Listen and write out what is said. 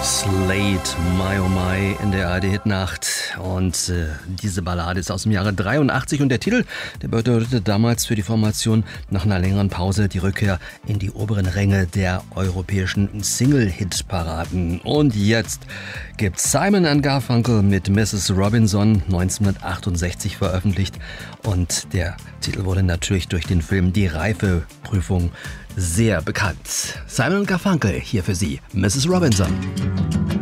Slade, My Oh My in der ARD-Hitnacht. Und diese Ballade ist aus dem Jahre 83 und der Titel, der bedeutete damals für die Formation nach einer längeren Pause die Rückkehr in die oberen Ränge der europäischen Single-Hit-Paraden. Und jetzt gibt Simon & Garfunkel mit Mrs. Robinson 1968 veröffentlicht und der Titel wurde natürlich durch den Film Die Reifeprüfung sehr bekannt. Simon & Garfunkel hier für Sie, Mrs. Robinson.